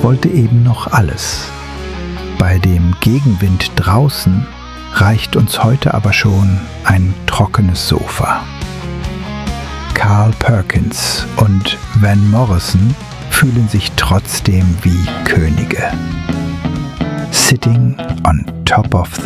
wollte eben noch alles. Bei dem Gegenwind draußen reicht uns heute aber schon ein trockenes Sofa. Carl Perkins und Van Morrison fühlen sich trotzdem wie Könige. Sitting on top of